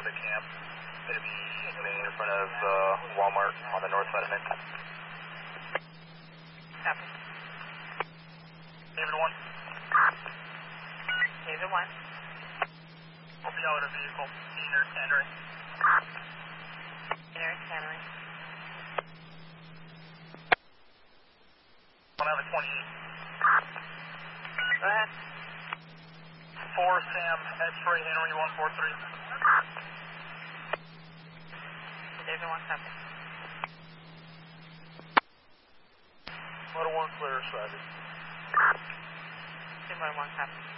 of the camp. Going to be in front of Walmart on the north side of it. Copy. David 1. David 1. We'll be out of a vehicle. Near Tannery. Near Tannery. I'll have a 28. Go ahead. 4 Sam X-ray Henry 143. David 1, copy. Motor 1 clear, Savage. David 1, copy.